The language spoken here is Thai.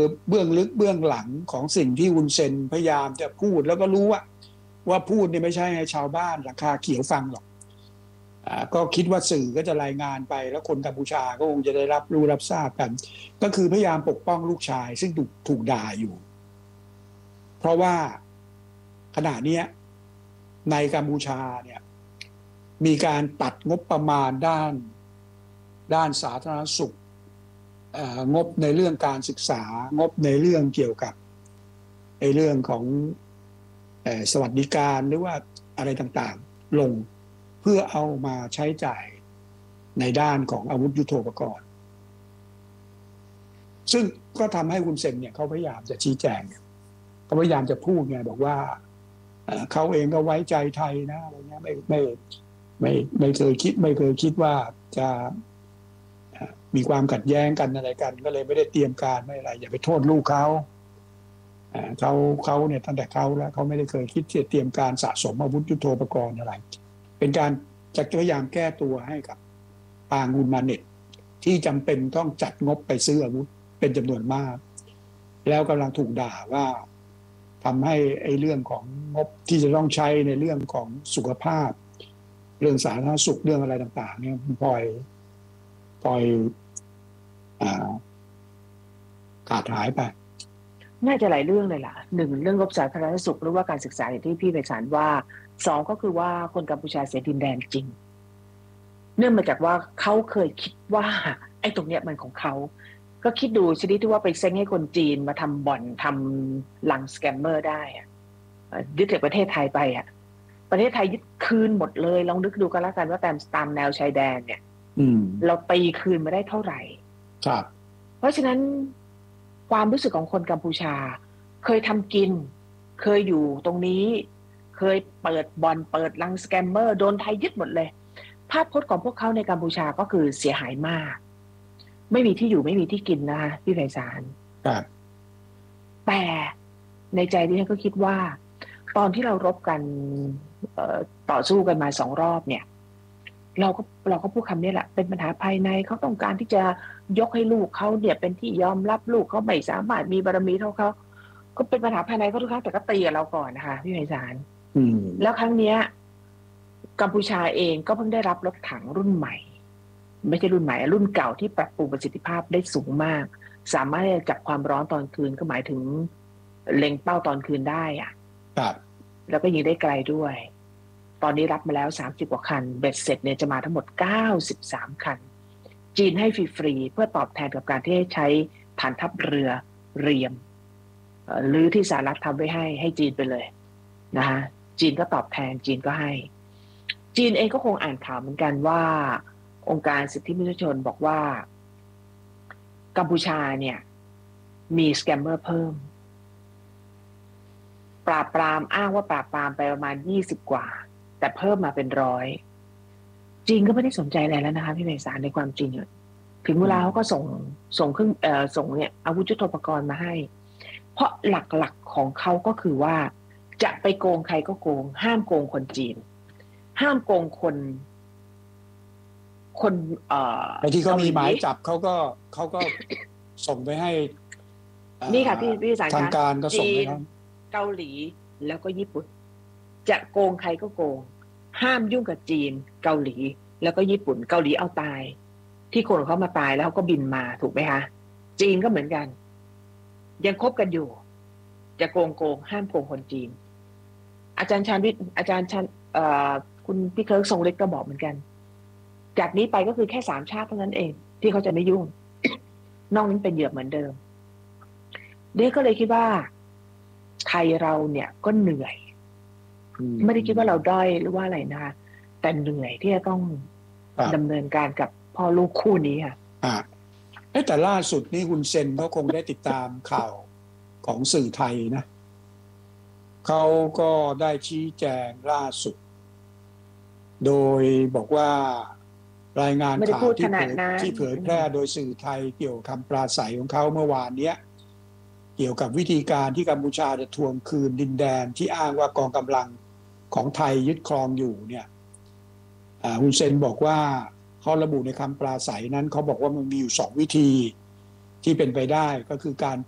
เบื้องลึกเบื้องหลังของสิ่งที่ฮุนเซนพยายามจะพูดแล้วก็รู้ว่าพูดเนี่ยไม่ใช่ให้ชาวบ้านหลังคาเขียวฟังหรอกก็คิดว่าสื่อก็จะรายงานไปแล้วคนกัมพูชาก็คงจะได้รับรู้รับทราบกันก็คือพยายามปกป้องลูกชายซึ่งถูกด่าอยู่เพราะว่าขณะนี้ในกัมพูชาเนี่ยมีการตัดงบประมาณด้านสาธารณสุขงบในเรื่องการศึกษางบในเรื่องเกี่ยวกับในเรื่องของสวัสดิการหรือว่าอะไรต่างๆลงเพื่อเอามาใช้จ่ายในด้านของอาวุธยุทโธปกรณ์ซึ่งก็ทำให้ฮุนเซนเนี่ยเขาพยายามจะชี้แจงเนี่ยเขาพยายามจะพูดไงบอกว่าเขาเองก็ไว้ใจไทยนะอะไรเงี้ยไม่เคยคิดว่าจะมีความขัดแย้งกันอะไรกันก็เลยไม่ได้เตรียมการไม่อะไรอย่าไปโทษลูกเขาเนี่ยตั้งแต่เขาแล้วเขาไม่ได้เคยคิดที่จะเตรียมการสะสมอาวุธยุทโธปกรณ์อะไรเป็นการจะพยายามแก้ตัวให้กับทางฮุนมาเน็ตที่จำเป็นต้องจัดงบไปซื้ออาวุธเป็นจำนวนมากแล้วกำลังถูกด่าว่าทำให้ไอ้เรื่องของงบที่จะต้องใช้ในเรื่องของสุขภาพเรื่องสาธารณสุขเรื่องอะไรต่างๆเนี่ยปล่อยขาดหายไปน่าจะหลายเรื่องเลยล่ะหนึ่งเรื่องงบสาธารณสุขหรือว่าการศึกษาอย่างที่พี่ไพศาลว่าสองก็คือว่าคนกัมพูชาเสียดินแดนจริงเนื่องมาจากว่าเขาเคยคิดว่าไอ้ตรงเนี้ยมันของเขาก็คิดดูชนิดที่ว่าไปเซ็งให้คนจีนมาทำบ่อนทำลังสแกมเมอร์ได้ยึดจากประเทศไทยไปประเทศไทยยึดคืนหมดเลยลองนึกดูกันแล้วกันว่าตามแนวชายแดนเนี่ยเราตีคืนมาได้เท่าไหร่ครับเพราะฉะนั้นความรู้สึกของคนกัมพูชาเคยทำกินเคยอยู่ตรงนี้เคยเปิดบ่อนเปิดลังสแกมเมอร์โดนไทยยึดหมดเลยภาพพจน์ของพวกเขาในกัมพูชาก็คือเสียหายมากไม่มีที่อยู่ไม่มีที่กินนะคะพี่ไพศาลครับแต่ในใจดิฉันก็คิดว่าตอนที่เรารบกันต่อสู้กันมา2 รอบเนี่ยเราก็พูดคำนี้แหละเป็นปัญหาภายในเขาต้องการที่จะยกให้ลูกเขาเนี่ยเป็นที่ยอมรับลูกเขาไม่สามารถมีบารมีเท่าเขาก็เป็นปัญหาภายในเขาทุกครั้งแต่ก็ตีกับเราก่อนนะคะพี่ไพศาลแล้วครั้งเนี้ยกัมพูชาเองก็เพิ่งได้รับรถถังรุ่นใหม่ไม่ใช่รุ่นใหม่รุ่นเก่าที่ปรับปรุงประสิทธิภาพได้สูงมากสามารถจับความร้อนตอนคืนก็หมายถึงเล็งเป้าตอนคืนได้ครับแล้วก็ยิงได้ไกลด้วยตอนนี้รับมาแล้ว30 กว่าคันเบ็ดเสร็จเนี่ยจะมาทั้งหมด93 คันจีนให้ฟรีๆเพื่อตอบแทนกับการที่ให้ใช้ฐานทัพเรือเรียมหรือที่สหรัฐทำไว้ให้จีนไปเลยนะคะจีนก็ตอบแทนจีนก็ให้จีนเองก็คงอ่านข่าวเหมือนกันว่าองค์การสิทธิมนุษยชนบอกว่ากัมพูชาเนี่ยมีสแกมเมอร์เพิ่มปราบปรามอ้างว่าปราบปรามไปประมาณ20 กว่าแต่เพิ่มมาเป็น100จีนก็ไม่ได้สนใจอะไรแล้วนะคะพี่ไพศาลในความจริงถึงเวลาเขาก็ส่งเครื่องส่งเนี่ยอาวุธยุทโธปกรณ์มาให้เพราะหลักๆของเขาก็คือว่าจะไปโกงใครก็โกงห้ามโกงคนจีนห้ามโกงคนไอ้ที่เขามีหมายจับเขาก็ส่งไปให้นี่ค่ะพี่สารทางการก็ส่งไปเกาหลีแล้วก็ญี่ปุ่นจะโกงใครก็โกงห้ามยุ่งกับจีนเกาหลีแล้วก็ญี่ปุ่นเกาหลีเอาตายที่คนของเขามาตายแล้วเขาก็บินมาถูกไหมคะจีนก็เหมือนกันยังคบกันอยู่จะโกงห้ามโกงคนจีนอาจารย์ชันคุณพี่เคิร์กทรงเล็กก็บอกเหมือนกันจากนี้ไปก็คือแค่3 ชาติเท่านั้นเองที่เขาจะไม่ยุ่ง นอกนั้นเป็นเหยื่อเหมือนเดิมเด็กก็เลยคิดว่าไทยเราเนี่ยก็เหนื่อยไม่ได้คิดว่าเราด้อยหรือว่าอะไรนะคะแต่เหนื่อยที่จะต้องดำเนินการกับพ่อลูกคู่นี้ค่ะแต่ล่าสุดนี่คุณเซนเขาคงได้ติดตามข่าวของสื่อไทยนะเขาก็ได้ชี้แจงล่าสุดโดยบอกว่ารายงานข่าวที่เผยแพร่โดยสื่อไทยเกี่ยวกับคำปราศรัยของเขาเมื่อวานนี้เกี่ยวกับวิธีการที่กัมพูชาจะทวงคืนดินแดนที่อ้างว่ากองกำลังของไทยยึดครองอยู่เนี่ยฮุนเซนบอกว่าเขาระบุในคำปราศรัยนั้นเขาบอกว่ามันมีอยู่2 วิธีที่เป็นไปได้ก็คือการ